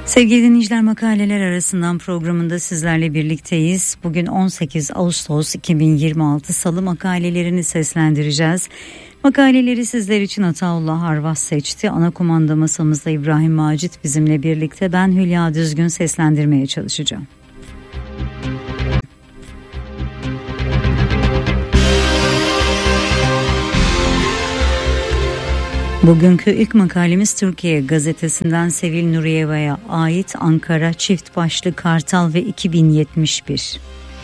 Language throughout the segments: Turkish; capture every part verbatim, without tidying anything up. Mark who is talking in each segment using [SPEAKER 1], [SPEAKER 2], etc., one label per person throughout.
[SPEAKER 1] Sevgili dinleyiciler, makaleler arasından programında sizlerle birlikteyiz. Bugün on sekiz Ağustos iki bin yirmi altı Salı, makalelerini seslendireceğiz. Makaleleri sizler için Ataullah Harvas seçti. Ana kumanda masamızda İbrahim Macit bizimle birlikte. Ben Hülya Düzgün seslendirmeye çalışacağım. Bugünkü ilk makalemiz Türkiye Gazetesi'nden Sevil Nuriyeva'ya ait Ankara Çift Başlı Kartal ve iki bin yetmiş bir.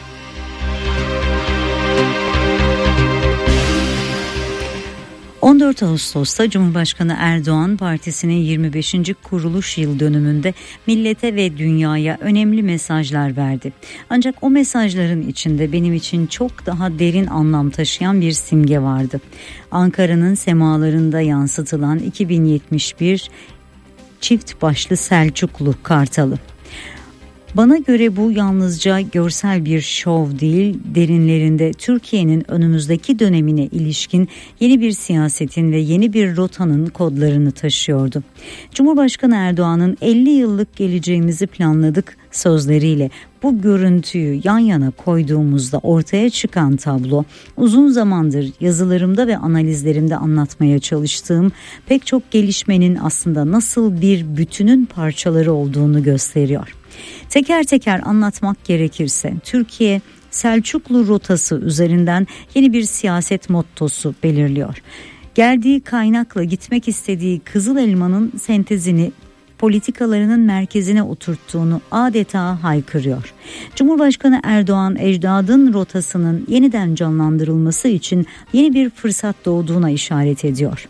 [SPEAKER 1] on dört Ağustos'ta Cumhurbaşkanı Erdoğan partisinin yirmi beşinci kuruluş yıl dönümünde millete ve dünyaya önemli mesajlar verdi. Ancak o mesajların içinde benim için çok daha derin anlam taşıyan bir simge vardı. Ankara'nın semalarında yansıtılan iki bin yetmiş bir çift başlı Selçuklu Kartalı. Bana göre bu yalnızca görsel bir şov değil, derinlerinde Türkiye'nin önümüzdeki dönemine ilişkin yeni bir siyasetin ve yeni bir rotanın kodlarını taşıyordu. Cumhurbaşkanı Erdoğan'ın elli yıllık geleceğimizi planladık sözleriyle bu görüntüyü yan yana koyduğumuzda ortaya çıkan tablo, uzun zamandır yazılarımda ve analizlerimde anlatmaya çalıştığım pek çok gelişmenin aslında nasıl bir bütünün parçaları olduğunu gösteriyor. Teker teker anlatmak gerekirse Türkiye Selçuklu rotası üzerinden yeni bir siyaset mottosu belirliyor. Geldiği kaynakla gitmek istediği Kızıl Elma'nın sentezini politikalarının merkezine oturttuğunu adeta haykırıyor. Cumhurbaşkanı Erdoğan, ecdadın rotasının yeniden canlandırılması için yeni bir fırsat doğduğuna işaret ediyor.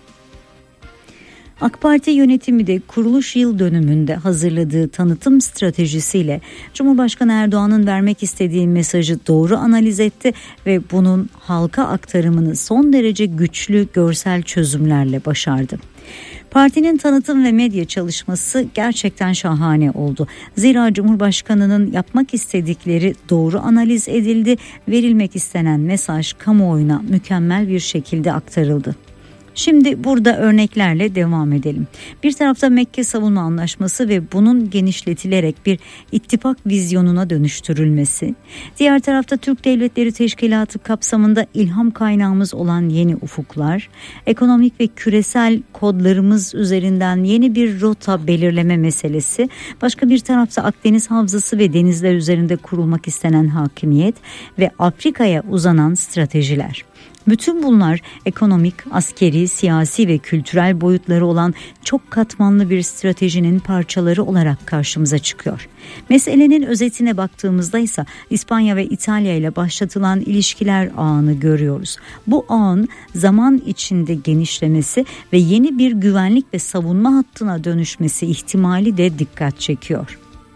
[SPEAKER 1] AK Parti yönetimi de kuruluş yıl dönümünde hazırladığı tanıtım stratejisiyle Cumhurbaşkanı Erdoğan'ın vermek istediği mesajı doğru analiz etti ve bunun halka aktarımını son derece güçlü görsel çözümlerle başardı. Partinin tanıtım ve medya çalışması gerçekten şahane oldu. Zira Cumhurbaşkanı'nın yapmak istedikleri doğru analiz edildi, verilmek istenen mesaj kamuoyuna mükemmel bir şekilde aktarıldı. Şimdi burada örneklerle devam edelim. Bir tarafta Mekke Savunma Anlaşması ve bunun genişletilerek bir ittifak vizyonuna dönüştürülmesi. Diğer tarafta Türk Devletleri Teşkilatı kapsamında ilham kaynağımız olan yeni ufuklar. Ekonomik ve küresel kodlarımız üzerinden yeni bir rota belirleme meselesi. Başka bir tarafta Akdeniz Havzası ve denizler üzerinde kurulmak istenen hakimiyet ve Afrika'ya uzanan stratejiler. Bütün bunlar ekonomik, askeri, siyasi ve kültürel boyutları olan çok katmanlı bir stratejinin parçaları olarak karşımıza çıkıyor. Meselenin özetine baktığımızda ise İspanya ve İtalya ile başlatılan ilişkiler ağını görüyoruz. Bu ağın zaman içinde genişlemesi ve yeni bir güvenlik ve savunma hattına dönüşmesi ihtimali de dikkat çekiyor.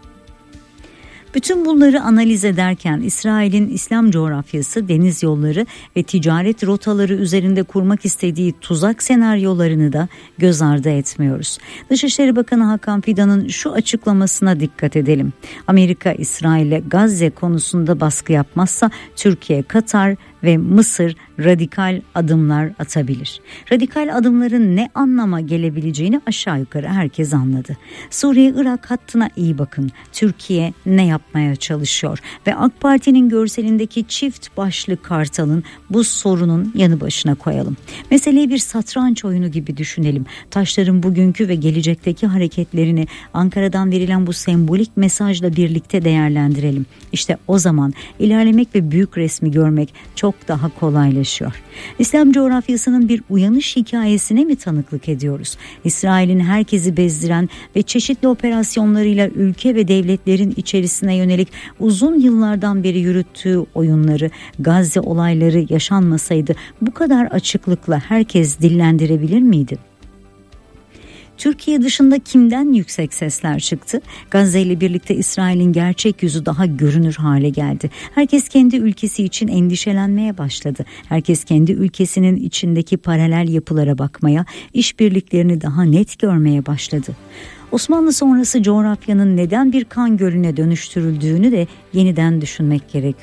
[SPEAKER 1] Bütün bunları analiz ederken İsrail'in İslam coğrafyası, deniz yolları ve ticaret rotaları üzerinde kurmak istediği tuzak senaryolarını da göz ardı etmiyoruz. Dışişleri Bakanı Hakan Fidan'ın şu açıklamasına dikkat edelim. Amerika İsrail'e Gazze konusunda baskı yapmazsa Türkiye, Katar ve Mısır radikal adımlar atabilir. Radikal adımların ne anlama gelebileceğini aşağı yukarı herkes anladı. Suriye-Irak hattına iyi bakın. Türkiye ne yapmaya çalışıyor? Ve AK Parti'nin görselindeki çift başlı kartalın bu sorunun yanı başına koyalım. Meseleyi bir satranç oyunu gibi düşünelim. Taşların bugünkü ve gelecekteki hareketlerini Ankara'dan verilen bu sembolik mesajla birlikte değerlendirelim. İşte o zaman ilerlemek ve büyük resmi görmek çok daha kolaylaşıyor. İslam coğrafyasının bir uyanış hikayesine mi tanıklık ediyoruz? İsrail'in herkesi bezdiren ve çeşitli operasyonlarıyla ülke ve devletlerin içerisine yönelik uzun yıllardan beri yürüttüğü oyunları, Gazze olayları yaşanmasaydı bu kadar açıklıkla herkes dillendirebilir miydi? Türkiye dışında kimden yüksek sesler çıktı? Gazze ile birlikte İsrail'in gerçek yüzü daha görünür hale geldi. Herkes kendi ülkesi için endişelenmeye başladı. Herkes kendi ülkesinin içindeki paralel yapılara bakmaya, işbirliklerini daha net görmeye başladı. Osmanlı sonrası coğrafyanın neden bir kan gölüne dönüştürüldüğünü de yeniden düşünmek gerekiyor.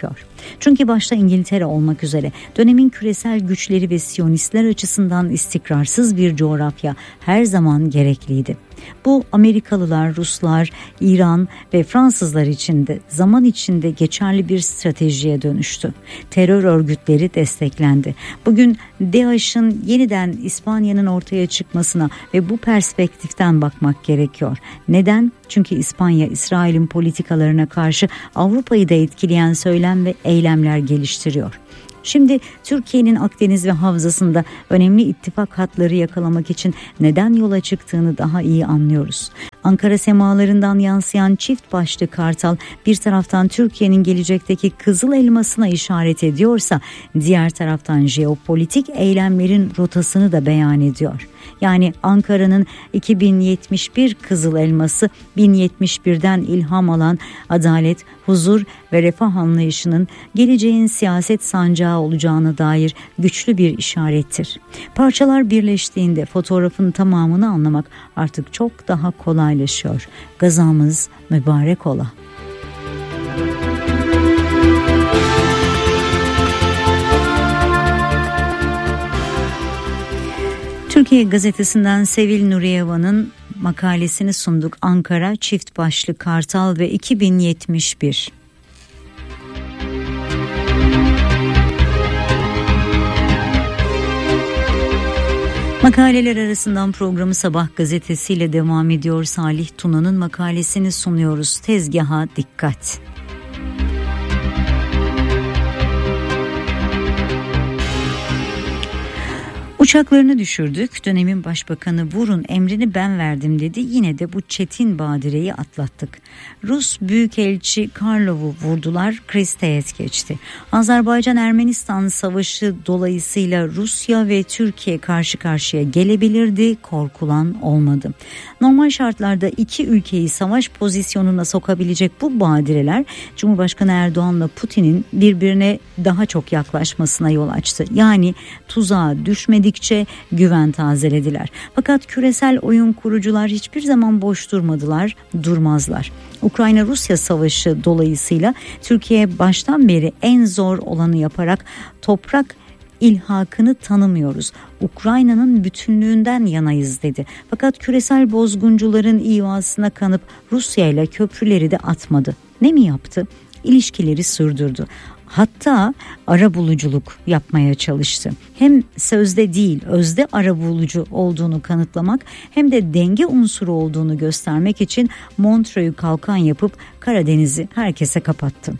[SPEAKER 1] Çünkü başta İngiltere olmak üzere dönemin küresel güçleri ve Siyonistler açısından istikrarsız bir coğrafya her zaman gerekliydi. Bu Amerikalılar, Ruslar, İran ve Fransızlar için de zaman içinde geçerli bir stratejiye dönüştü. Terör örgütleri desteklendi. Bugün DAEŞ'in yeniden İspanya'nın ortaya çıkmasına ve bu perspektiften bakmak gerekiyor. Neden? Çünkü İspanya, İsrail'in politikalarına karşı Avrupa'yı da etkileyen söylem ve eylemler geliştiriyor. Şimdi Türkiye'nin Akdeniz ve havzasında önemli ittifak hatları yakalamak için neden yola çıktığını daha iyi anlıyoruz. Ankara semalarından yansıyan çift başlı kartal bir taraftan Türkiye'nin gelecekteki kızıl elmasına işaret ediyorsa diğer taraftan jeopolitik eylemlerin rotasını da beyan ediyor. Yani Ankara'nın iki bin yetmiş bir kızıl elması bin yetmiş birden ilham alan adalet, huzur ve refah anlayışının geleceğin siyaset sancağı olacağına dair güçlü bir işarettir. Parçalar birleştiğinde fotoğrafın tamamını anlamak artık çok daha kolaylaşıyor. Gazamız mübarek ola. Türkiye Gazetesi'nden Sevil Nuriyeva'nın makalesini sunduk. Ankara, çift başlı kartal ve iki bin yetmiş bir. Makaleler arasından programı Sabah gazetesi ile devam ediyor. Salih Tuna'nın makalesini sunuyoruz. Tezgaha dikkat. Uçaklarını düşürdük. Dönemin başbakanı vurun emrini ben verdim dedi. Yine de bu çetin badireyi atlattık. Rus Büyükelçi Karlov'u vurdular. Kriz teğet geçti. Azerbaycan-Ermenistan savaşı dolayısıyla Rusya ve Türkiye karşı karşıya gelebilirdi. Korkulan olmadı. Normal şartlarda iki ülkeyi savaş pozisyonuna sokabilecek bu badireler Cumhurbaşkanı Erdoğan'la Putin'in birbirine daha çok yaklaşmasına yol açtı. Yani tuzağa düşmedikçe güven tazelediler. Fakat küresel oyun kurucular hiçbir zaman boş durmadılar, durmazlar. Ukrayna-Rusya savaşı dolayısıyla Türkiye baştan beri en zor olanı yaparak toprak ilhakını tanımıyoruz. Ukrayna'nın bütünlüğünden yanayız dedi. Fakat küresel bozguncuların ivasına kanıp Rusya ile köprüleri de atmadı. Ne mi yaptı? İlişkileri sürdürdü. Hatta arabuluculuk yapmaya çalıştı. Hem sözde değil, özde arabulucu olduğunu kanıtlamak hem de denge unsuru olduğunu göstermek için Montreux'u kalkan yapıp Karadeniz'i herkese kapattı.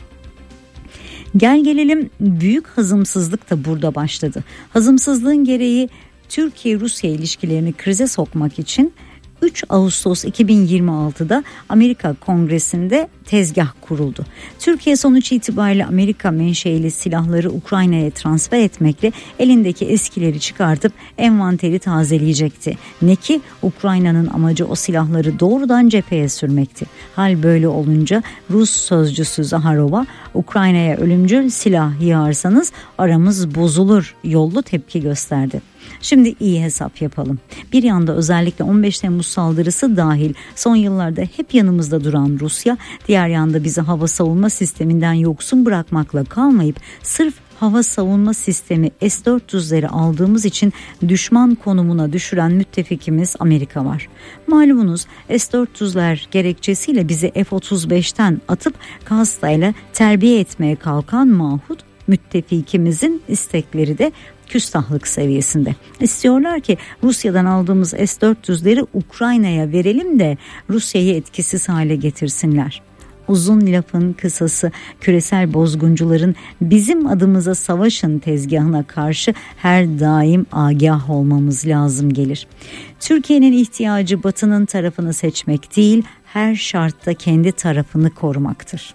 [SPEAKER 1] Gel gelelim büyük hazımsızlık da burada başladı. Hazımsızlığın gereği Türkiye-Rusya ilişkilerini krize sokmak için üç Ağustos iki bin yirmi altıda Amerika Kongresi'nde tezgah kuruldu. Türkiye sonuç itibariyle Amerika menşeili silahları Ukrayna'ya transfer etmekle elindeki eskileri çıkartıp envanteri tazeleyecekti. Ne ki Ukrayna'nın amacı o silahları doğrudan cepheye sürmekti. Hal böyle olunca Rus sözcüsü Zaharova, Ukrayna'ya ölümcül silah yığarsanız aramız bozulur yollu tepki gösterdi. Şimdi iyi hesap yapalım. Bir yanda özellikle on beş Temmuz saldırısı dahil son yıllarda hep yanımızda duran Rusya, diğer yanda bizi hava savunma sisteminden yoksun bırakmakla kalmayıp sırf hava savunma sistemi S dört yüzleri aldığımız için düşman konumuna düşüren müttefikimiz Amerika var. Malumunuz S dört yüzler gerekçesiyle bizi F otuz beşten atıp kastayla terbiye etmeye kalkan mahut müttefikimizin istekleri de küstahlık seviyesinde. İstiyorlar ki Rusya'dan aldığımız S dört yüzleri Ukrayna'ya verelim de Rusya'yı etkisiz hale getirsinler. Uzun lafın kısası, küresel bozguncuların bizim adımıza savaşın tezgahına karşı her daim agah olmamız lazım gelir. Türkiye'nin ihtiyacı Batı'nın tarafını seçmek değil, her şartta kendi tarafını korumaktır.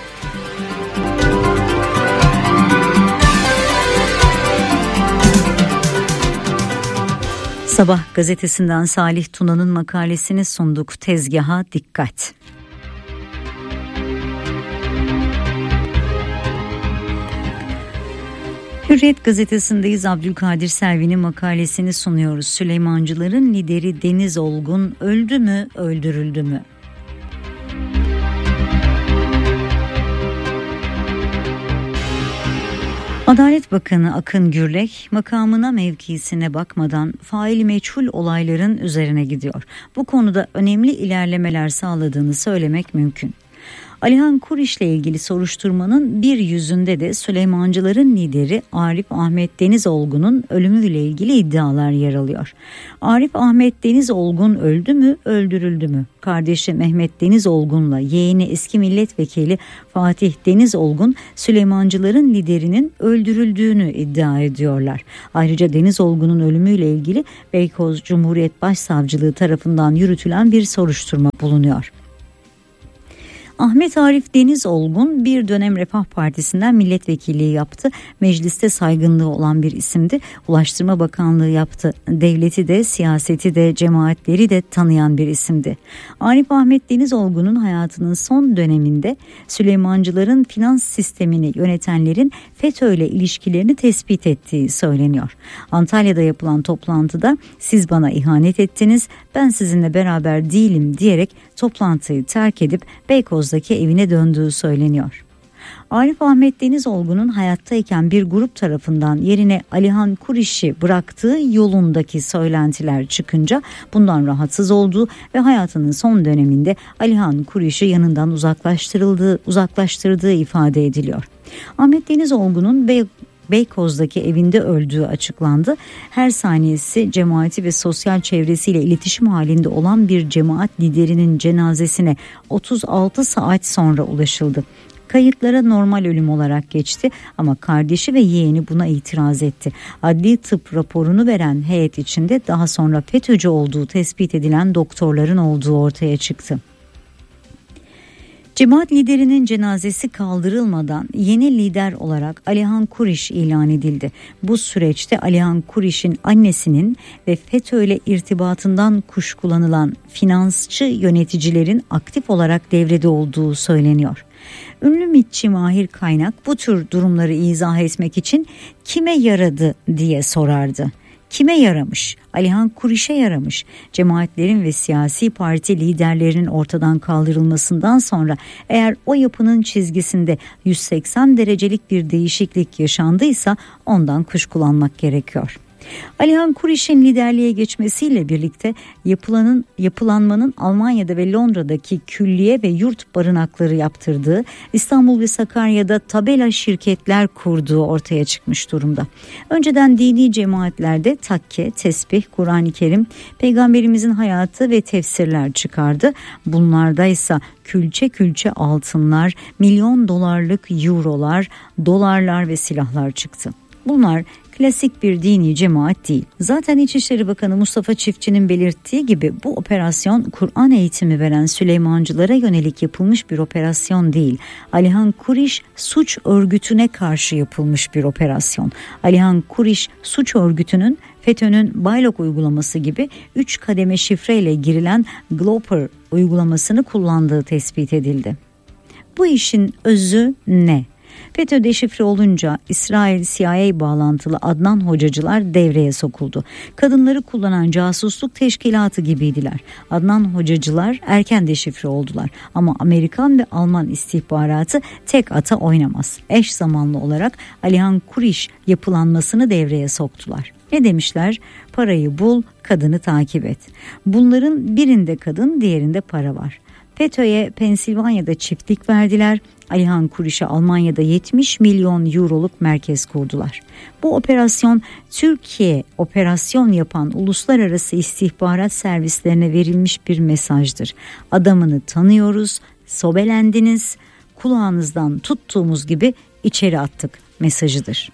[SPEAKER 1] Sabah gazetesinden Salih Tuna'nın makalesini sunduk. Tezgaha dikkat. Hürriyet gazetesindeyiz. Abdülkadir Selvi'nin makalesini sunuyoruz. Süleymancıların lideri Deniz Olgun öldü mü, öldürüldü mü? Adalet Bakanı Akın Gürlek makamına mevkisine bakmadan faili meçhul olayların üzerine gidiyor. Bu konuda önemli ilerlemeler sağladığını söylemek mümkün. Alihan Kuriş ile ilgili soruşturmanın bir yüzünde de Süleymancıların lideri Arif Ahmet Denizolgun'un ölümüyle ilgili iddialar yer alıyor. Arif Ahmet Denizolgun öldü mü, öldürüldü mü? Kardeşi Mehmet Denizolgun'la yeğeni eski milletvekili Fatih Denizolgun Süleymancıların liderinin öldürüldüğünü iddia ediyorlar. Ayrıca Denizolgun'un ölümüyle ilgili Beykoz Cumhuriyet Başsavcılığı tarafından yürütülen bir soruşturma bulunuyor. Ahmet Arif Denizolgun bir dönem Refah Partisi'nden milletvekilliği yaptı. Mecliste saygınlığı olan bir isimdi. Ulaştırma Bakanlığı yaptı. Devleti de, siyaseti de, cemaatleri de tanıyan bir isimdi. Arif Ahmet Denizolgun'un hayatının son döneminde Süleymancıların finans sistemini yönetenlerin FETÖ ile ilişkilerini tespit ettiği söyleniyor. Antalya'da yapılan toplantıda siz bana ihanet ettiniz, ben sizinle beraber değilim diyerek toplantıyı terk edip Beykoz'daki evine döndüğü söyleniyor. Arif Ahmet Denizolgun'un hayattayken bir grup tarafından yerine Alihan Kuriş'i bıraktığı yolundaki söylentiler çıkınca bundan rahatsız olduğu ve hayatının son döneminde Alihan Kuriş'i yanından uzaklaştırıldığı, uzaklaştırdığı ifade ediliyor. Ahmet Denizolgun'un Bey Beykoz'daki evinde öldüğü açıklandı. Her saniyesi cemaati ve sosyal çevresiyle iletişim halinde olan bir cemaat liderinin cenazesine otuz altı saat sonra ulaşıldı. Kayıtlara normal ölüm olarak geçti ama kardeşi ve yeğeni buna itiraz etti. Adli tıp raporunu veren heyet içinde daha sonra FETÖ'cü olduğu tespit edilen doktorların olduğu ortaya çıktı. Cemaat liderinin cenazesi kaldırılmadan yeni lider olarak Alihan Kuriş ilan edildi. Bu süreçte Alihan Kuriş'in annesinin ve FETÖ ile irtibatından kuşkulanılan finansçı yöneticilerin aktif olarak devrede olduğu söyleniyor. Ünlü mitçi Mahir Kaynak bu tür durumları izah etmek için kime yaradı diye sorardı. Kime yaramış? Alihan Kuriş'e yaramış. Cemaatlerin ve siyasi parti liderlerinin ortadan kaldırılmasından sonra eğer o yapının çizgisinde yüz seksen derecelik bir değişiklik yaşandıysa ondan kuşkulanmak gerekiyor. Alihan Kuriş'in liderliğe geçmesiyle birlikte yapılanın, yapılanmanın Almanya'da ve Londra'daki külliye ve yurt barınakları yaptırdığı, İstanbul ve Sakarya'da tabela şirketler kurduğu ortaya çıkmış durumda. Önceden dini cemaatlerde takke, tesbih, Kur'an-ı Kerim, Peygamberimizin hayatı ve tefsirler çıkardı. Bunlarda ise külçe külçe altınlar, milyon dolarlık eurolar, dolarlar ve silahlar çıktı. Bunlar klasik bir dini cemaat değil. Zaten İçişleri Bakanı Mustafa Çiftçi'nin belirttiği gibi bu operasyon Kur'an eğitimi veren Süleymancılara yönelik yapılmış bir operasyon değil. Alihan Kuriş suç örgütüne karşı yapılmış bir operasyon. Alihan Kuriş suç örgütünün FETÖ'nün Baylok uygulaması gibi üç kademe şifreyle girilen Glopper uygulamasını kullandığı tespit edildi. Bu işin özü ne? FETÖ deşifre olunca İsrail C I A bağlantılı Adnan Hocacılar devreye sokuldu. Kadınları kullanan casusluk teşkilatı gibiydiler. Adnan Hocacılar erken deşifre oldular. Ama Amerikan ve Alman istihbaratı tek ata oynamaz. Eş zamanlı olarak Alihan Kuriş yapılanmasını devreye soktular. Ne demişler? Parayı bul, kadını takip et. Bunların birinde kadın, diğerinde para var. FETÖ'ye Pensilvanya'da çiftlik verdiler. Alihan Kuriş'e Almanya'da yetmiş milyon euroluk merkez kurdular. Bu operasyon Türkiye operasyon yapan uluslararası istihbarat servislerine verilmiş bir mesajdır. Adamını tanıyoruz, sobelendiniz, kulağınızdan tuttuğumuz gibi içeri attık mesajıdır.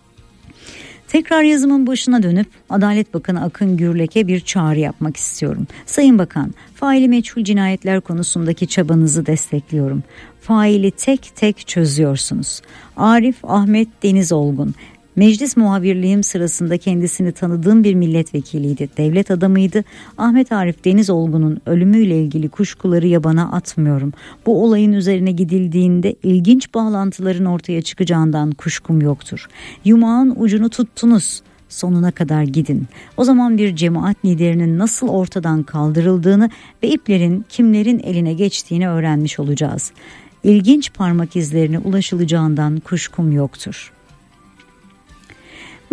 [SPEAKER 1] Tekrar yazımın başına dönüp Adalet Bakanı Akın Gürlek'e bir çağrı yapmak istiyorum. Sayın Bakan, faili meçhul cinayetler konusundaki çabanızı destekliyorum. Faili tek tek çözüyorsunuz. Arif Ahmet Denizolgun, meclis muhabirliğim sırasında kendisini tanıdığım bir milletvekiliydi, devlet adamıydı. Ahmet Arif Denizolgun'un ölümüyle ilgili kuşkuları yabana atmıyorum. Bu olayın üzerine gidildiğinde ilginç bağlantıların ortaya çıkacağından kuşkum yoktur. Yumağın ucunu tuttunuz. Sonuna kadar gidin. O zaman bir cemaat liderinin nasıl ortadan kaldırıldığını ve iplerin kimlerin eline geçtiğini öğrenmiş olacağız. İlginç parmak izlerine ulaşılacağından kuşkum yoktur.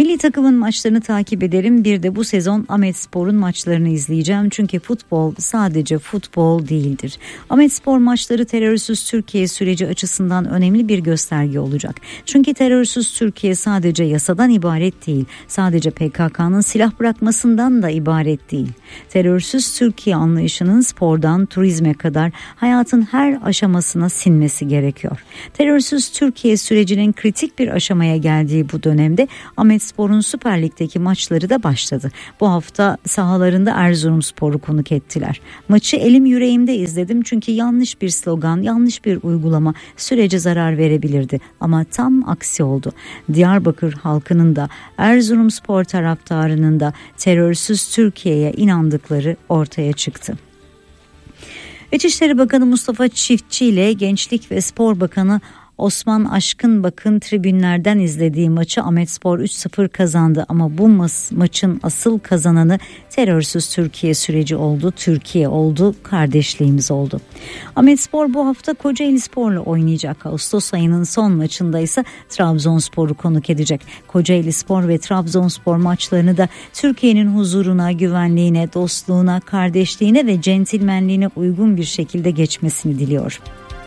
[SPEAKER 1] Milli takımın maçlarını takip ederim. Bir de bu sezon Ahmetspor'un maçlarını izleyeceğim. Çünkü futbol sadece futbol değildir. Ahmetspor maçları terörsüz Türkiye süreci açısından önemli bir gösterge olacak. Çünkü terörsüz Türkiye sadece yasadan ibaret değil. Sadece P K K'nın silah bırakmasından da ibaret değil. Terörsüz Türkiye anlayışının spordan turizme kadar hayatın her aşamasına sinmesi gerekiyor. Terörsüz Türkiye sürecinin kritik bir aşamaya geldiği bu dönemde Ahmetspor'un Süper Lig'deki maçları da başladı. Bu hafta sahalarında Erzurumspor'u konuk ettiler. Maçı elim yüreğimde izledim çünkü yanlış bir slogan, yanlış bir uygulama sürece zarar verebilirdi. Ama tam aksi oldu. Diyarbakır halkının da Erzurumspor taraftarının da terörsüz Türkiye'ye inandıkları ortaya çıktı. İçişleri Bakanı Mustafa Çiftçi ile Gençlik ve Spor Bakanı Osman Aşkınbak'ın tribünlerden izlediği maçı Ahmetspor üç sıfır kazandı ama bu ma- maçın asıl kazananı terörsüz Türkiye süreci oldu, Türkiye oldu, kardeşliğimiz oldu. Ahmetspor bu hafta Kocaelispor'la oynayacak. Ağustos ayının son maçında ise Trabzonspor'u konuk edecek. Kocaelispor ve Trabzonspor maçlarını da Türkiye'nin huzuruna, güvenliğine, dostluğuna, kardeşliğine ve centilmenliğine uygun bir şekilde geçmesini diliyor.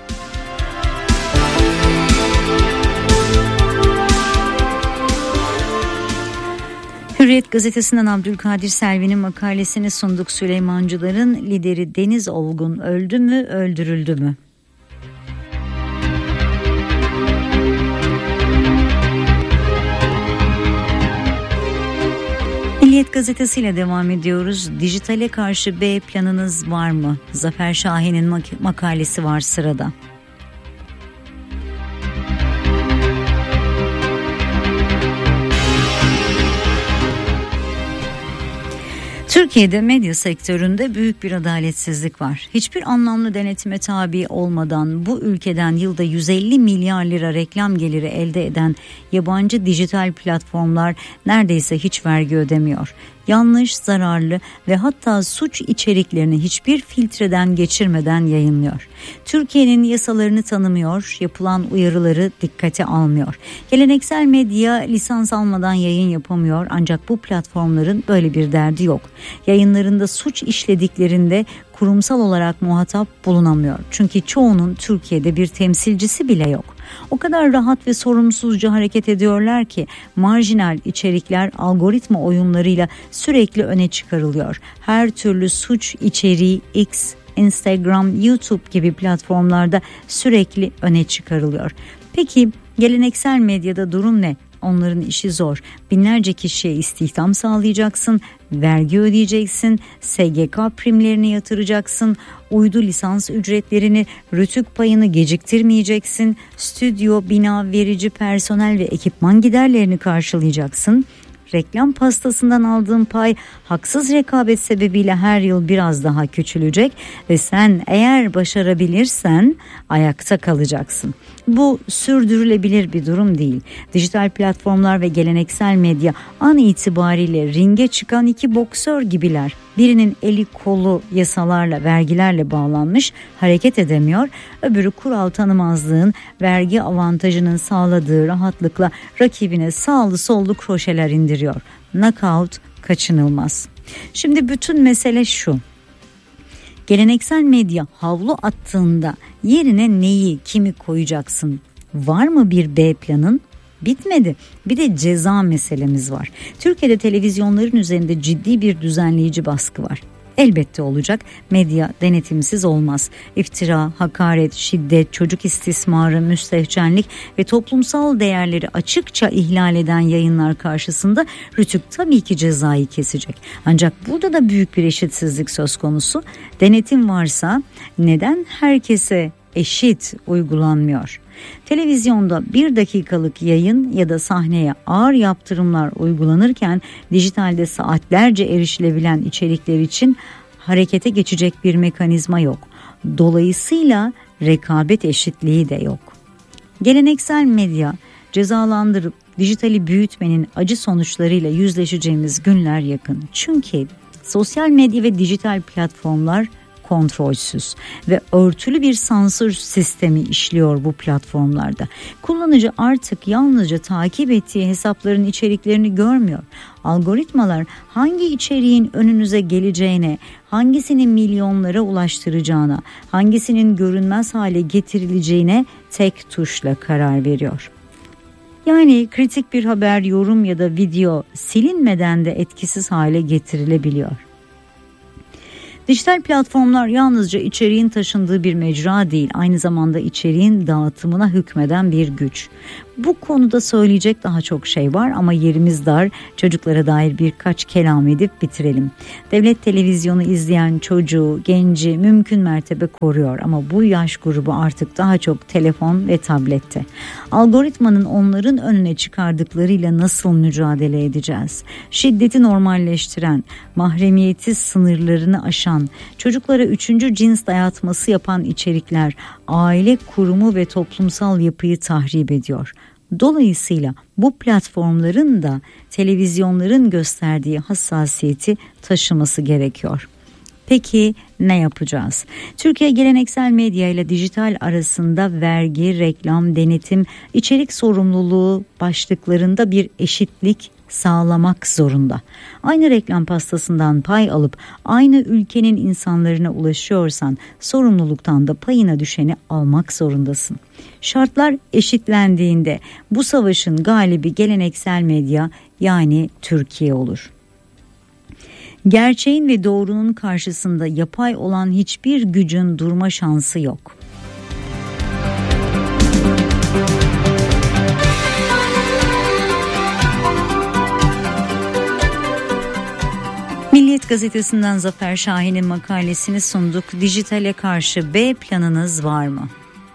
[SPEAKER 1] Hürriyet gazetesinden Abdülkadir Selvi'nin makalesini sunduk. Süleymancıların lideri Deniz Olgun öldü mü, öldürüldü mü? Milliyet gazetesiyle devam ediyoruz. Dijitale karşı B planınız var mı? Zafer Şahin'in mak- makalesi var sırada. Türkiye'de medya sektöründe büyük bir adaletsizlik var. Hiçbir anlamlı denetime tabi olmadan bu ülkeden yılda yüz elli milyar lira reklam geliri elde eden yabancı dijital platformlar neredeyse hiç vergi ödemiyor. Yanlış, zararlı ve hatta suç içeriklerini hiçbir filtreden geçirmeden yayınlıyor. Türkiye'nin yasalarını tanımıyor, yapılan uyarıları dikkate almıyor. Geleneksel medya lisans almadan yayın yapamıyor ancak bu platformların böyle bir derdi yok. Yayınlarında suç işlediklerinde kurumsal olarak muhatap bulunamıyor. Çünkü çoğunun Türkiye'de bir temsilcisi bile yok. O kadar rahat ve sorumsuzca hareket ediyorlar ki marjinal içerikler algoritma oyunlarıyla sürekli öne çıkarılıyor. Her türlü suç içeriği X, Instagram, YouTube gibi platformlarda sürekli öne çıkarılıyor. Peki geleneksel medyada durum ne? Onların işi zor. Binlerce kişiye istihdam sağlayacaksın, vergi ödeyeceksin, S G K primlerini yatıracaksın, uydu lisans ücretlerini, rütük payını geciktirmeyeceksin, stüdyo, bina, verici, personel ve ekipman giderlerini karşılayacaksın. Reklam pastasından aldığın pay haksız rekabet sebebiyle her yıl biraz daha küçülecek ve sen eğer başarabilirsen ayakta kalacaksın. Bu sürdürülebilir bir durum değil. Dijital platformlar ve geleneksel medya an itibariyle ringe çıkan iki boksör gibiler. Birinin eli kolu yasalarla, vergilerle bağlanmış, hareket edemiyor. Öbürü kural tanımazlığın, vergi avantajının sağladığı rahatlıkla rakibine sağlı sollu kroşeler indiriyor. Knockout kaçınılmaz. Şimdi bütün mesele şu. Geleneksel medya havlu attığında yerine neyi, kimi koyacaksın? Var mı bir B planın? Bitmedi. Bir de ceza meselemiz var. Türkiye'de televizyonların üzerinde ciddi bir düzenleyici baskı var. Elbette olacak. Medya denetimsiz olmaz. İftira, hakaret, şiddet, çocuk istismarı, müstehcenlik ve toplumsal değerleri açıkça ihlal eden yayınlar karşısında Rütük tabii ki cezayı kesecek. Ancak burada da büyük bir eşitsizlik söz konusu. Denetim varsa neden herkese eşit uygulanmıyor? Televizyonda bir dakikalık yayın ya da sahneye ağır yaptırımlar uygulanırken dijitalde saatlerce erişilebilen içerikler için harekete geçecek bir mekanizma yok. Dolayısıyla rekabet eşitliği de yok. Geleneksel medya cezalandırıp dijitali büyütmenin acı sonuçlarıyla yüzleşeceğimiz günler yakın. Çünkü sosyal medya ve dijital platformlar kontrolsüz ve örtülü bir sansür sistemi işliyor bu platformlarda. Kullanıcı artık yalnızca takip ettiği hesapların içeriklerini görmüyor. Algoritmalar hangi içeriğin önünüze geleceğine, hangisinin milyonlara ulaştıracağına, hangisinin görünmez hale getirileceğine tek tuşla karar veriyor. Yani kritik bir haber, yorum ya da video silinmeden de etkisiz hale getirilebiliyor. Dijital platformlar yalnızca içeriğin taşındığı bir mecra değil, aynı zamanda içeriğin dağıtımına hükmeden bir güç. Bu konuda söyleyecek daha çok şey var ama yerimiz dar. Çocuklara dair birkaç kelam edip bitirelim. Devlet televizyonu izleyen çocuğu, genci mümkün mertebe koruyor ama bu yaş grubu artık daha çok telefon ve tablette. Algoritmanın onların önüne çıkardıklarıyla nasıl mücadele edeceğiz? Şiddeti normalleştiren, mahremiyeti sınırlarını aşan, çocuklara üçüncü cins dayatması yapan içerikler aile kurumu ve toplumsal yapıyı tahrip ediyor. Dolayısıyla bu platformların da televizyonların gösterdiği hassasiyeti taşıması gerekiyor. Peki ne yapacağız? Türkiye geleneksel medya ile dijital arasında vergi, reklam, denetim, içerik sorumluluğu başlıklarında bir eşitlik sağlamak zorunda. Aynı reklam pastasından pay alıp aynı ülkenin insanlarına ulaşıyorsan sorumluluktan da payına düşeni almak zorundasın. Şartlar eşitlendiğinde bu savaşın galibi geleneksel medya yani Türkiye olur. Gerçeğin ve doğrunun karşısında yapay olan hiçbir gücün durma şansı yok. Milliyet Gazetesi'nden Zafer Şahin'in makalesini sunduk. Dijitale karşı B planınız var mı?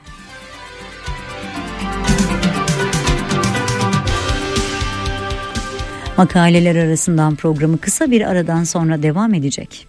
[SPEAKER 1] Makaleler arasından programı kısa bir aradan sonra devam edecek.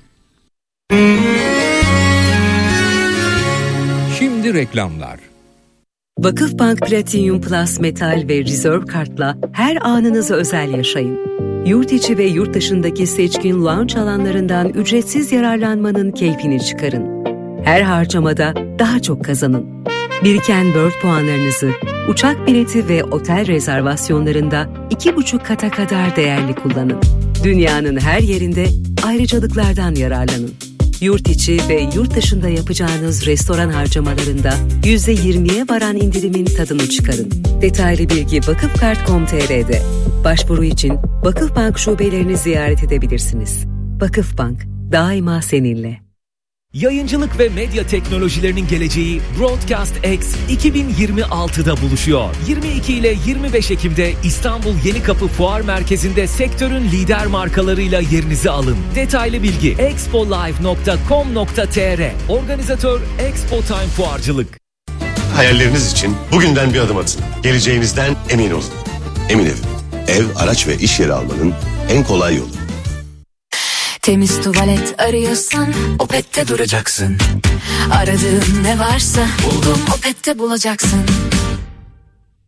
[SPEAKER 2] Şimdi reklamlar.
[SPEAKER 3] Vakıfbank Platinum Plus Metal ve Reserve Kart'la her anınızı özel yaşayın. Yurt içi ve yurt dışındaki seçkin lounge alanlarından ücretsiz yararlanmanın keyfini çıkarın. Her harcamada daha çok kazanın. Biriken World puanlarınızı uçak bileti ve otel rezervasyonlarında iki buçuk kata kadar değerli kullanın. Dünyanın her yerinde ayrıcalıklardan yararlanın. Yurt içi ve yurt dışında yapacağınız restoran harcamalarında yüzde yirmiye varan indirimin tadını çıkarın. Detaylı bilgi vakıfkart nokta com nokta tr'de. Başvuru için Vakıfbank şubelerini ziyaret edebilirsiniz. Vakıfbank, daima seninle.
[SPEAKER 4] Yayıncılık ve medya teknolojilerinin geleceği Broadcast X iki bin yirmi altıda buluşuyor. yirmi iki ile yirmi beş Ekim'de İstanbul Yenikapı Fuar Merkezi'nde sektörün lider markalarıyla yerinizi alın. Detaylı bilgi expolive nokta com nokta tr. Organizatör Expo Time Fuarcılık.
[SPEAKER 5] Hayalleriniz için bugünden bir adım atın. Geleceğinizden emin olun. Emin Ev. Ev, araç ve iş yeri almanın en kolay yolu.
[SPEAKER 6] Temiz tuvalet arıyorsan Opet'te duracaksın. Aradığın ne varsa buldum Opet'te bulacaksın.